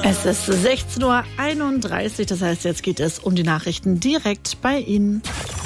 Es ist 16:31 Uhr, das heißt, jetzt geht es um die Nachrichten direkt bei Ihnen.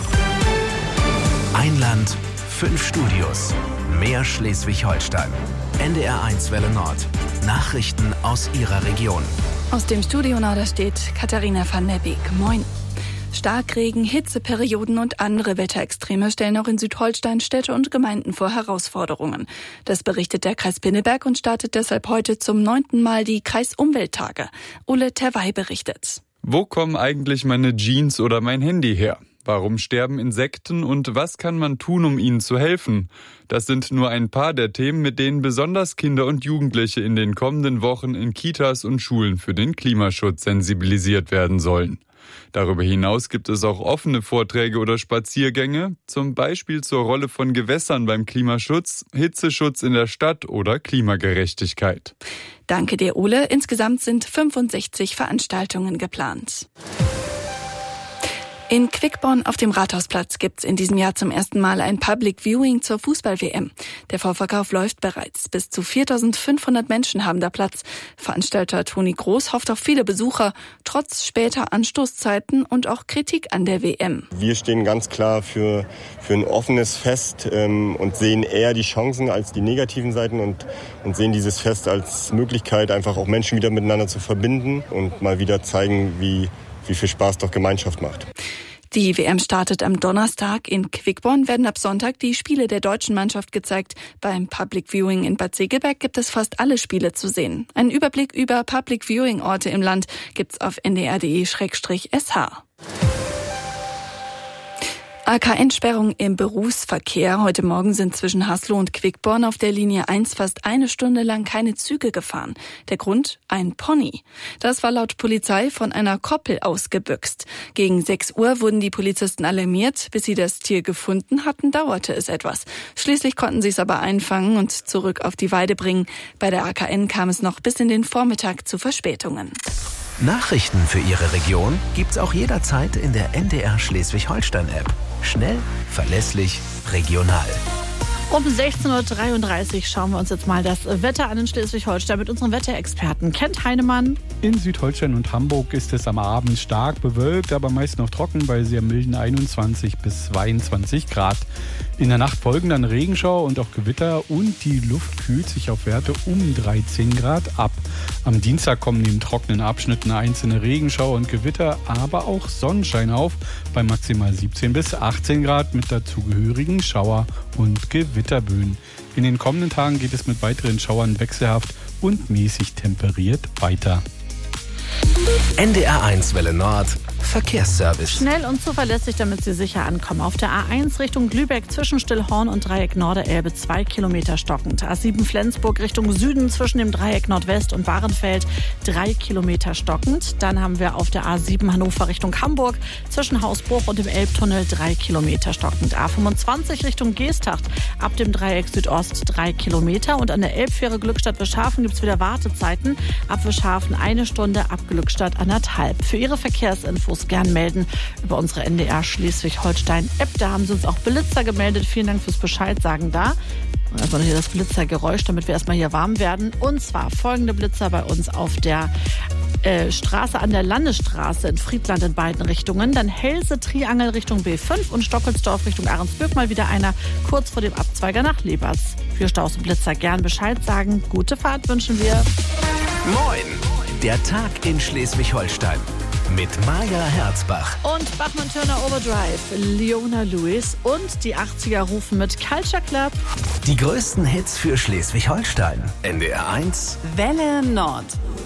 Ein Land, 5 Studios, mehr Schleswig-Holstein. NDR1 Welle Nord. Nachrichten aus Ihrer Region. Aus dem Studio Nord steht Katharina van der Beek. Moin. Starkregen, Hitzeperioden und andere Wetterextreme stellen auch in Südholstein Städte und Gemeinden vor Herausforderungen. Das berichtet der Kreis Pinneberg und startet deshalb heute zum 9. Mal die Kreisumwelttage. Ulle Terwey berichtet. Wo kommen eigentlich meine Jeans oder mein Handy her? Warum sterben Insekten und was kann man tun, um ihnen zu helfen? Das sind nur ein paar der Themen, mit denen besonders Kinder und Jugendliche in den kommenden Wochen in Kitas und Schulen für den Klimaschutz sensibilisiert werden sollen. Darüber hinaus gibt es auch offene Vorträge oder Spaziergänge, zum Beispiel zur Rolle von Gewässern beim Klimaschutz, Hitzeschutz in der Stadt oder Klimagerechtigkeit. Danke dir, Ole. Insgesamt sind 65 Veranstaltungen geplant. In Quickborn auf dem Rathausplatz gibt's in diesem Jahr zum ersten Mal ein Public Viewing zur Fußball-WM. Der Vorverkauf läuft bereits. Bis zu 4.500 Menschen haben da Platz. Veranstalter Toni Groß hofft auf viele Besucher, trotz später Anstoßzeiten und auch Kritik an der WM. Wir stehen ganz klar für ein offenes Fest und sehen eher die Chancen als die negativen Seiten und sehen dieses Fest als Möglichkeit, einfach auch Menschen wieder miteinander zu verbinden und mal wieder zeigen, wie viel Spaß doch Gemeinschaft macht. Die WM startet am Donnerstag. In Quickborn werden ab Sonntag die Spiele der deutschen Mannschaft gezeigt. Beim Public Viewing in Bad Segeberg gibt es fast alle Spiele zu sehen. Einen Überblick über Public Viewing Orte im Land gibt's auf ndr.de/sh. AKN-Sperrung im Berufsverkehr. Heute Morgen sind zwischen Haslo und Quickborn auf der Linie 1 fast eine Stunde lang keine Züge gefahren. Der Grund? Ein Pony. Das war laut Polizei von einer Koppel ausgebüxt. Gegen 6 Uhr wurden die Polizisten alarmiert. Bis sie das Tier gefunden hatten, dauerte es etwas. Schließlich konnten sie es aber einfangen und zurück auf die Weide bringen. Bei der AKN kam es noch bis in den Vormittag zu Verspätungen. Nachrichten für Ihre Region gibt's auch jederzeit in der NDR Schleswig-Holstein-App. Schnell, verlässlich, regional. Um 16:33 Uhr schauen wir uns jetzt mal das Wetter an in Schleswig-Holstein mit unserem Wetterexperten Kent Heinemann. In Südholstein und Hamburg ist es am Abend stark bewölkt, aber meist noch trocken bei sehr milden 21 bis 22 Grad. In der Nacht folgen dann Regenschauer und auch Gewitter und die Luft kühlt sich auf Werte um 13 Grad ab. Am Dienstag kommen neben trockenen Abschnitten einzelne Regenschauer und Gewitter, aber auch Sonnenschein auf bei maximal 17 bis 18 Grad mit dazugehörigen Schauer- und Gewitterböen. In den kommenden Tagen geht es mit weiteren Schauern wechselhaft und mäßig temperiert weiter. NDR1 Welle Nord. Verkehrsservice. Schnell und zuverlässig, damit Sie sicher ankommen. Auf der A1 Richtung Lübeck zwischen Stillhorn und Dreieck Norderelbe 2 Kilometer stockend. A7 Flensburg Richtung Süden zwischen dem Dreieck Nordwest und Bahrenfeld 3 Kilometer stockend. Dann haben wir auf der A7 Hannover Richtung Hamburg zwischen Hausbruch und dem Elbtunnel 3 Kilometer stockend. A25 Richtung Geesthacht ab dem Dreieck Südost 3 Kilometer. Und an der Elbfähre Glückstadt-Wischhafen gibt es wieder Wartezeiten. Ab Wischhafen 1 Stunde, ab Glückstadt 1,5. Für Ihre Verkehrsinfos gern melden über unsere NDR Schleswig-Holstein-App. Da haben Sie uns auch Blitzer gemeldet. Vielen Dank fürs Bescheid sagen da. Und einfach hier das Blitzergeräusch, damit wir erstmal hier warm werden. Und zwar folgende Blitzer bei uns auf der Straße an der Landesstraße in Friedland in beiden Richtungen. Dann Helse-Triangel Richtung B5 und Stockelsdorf Richtung Ahrensbürg. Mal wieder einer kurz vor dem Abzweiger nach Leberts. Für Staus und Blitzer gern Bescheid sagen. Gute Fahrt wünschen wir. Moin! Der Tag in Schleswig-Holstein. Mit Maja Herzbach. Und Bachmann-Turner Overdrive, Leona Lewis und die 80er rufen mit Culture Club. Die größten Hits für Schleswig-Holstein. NDR1 Welle Nord.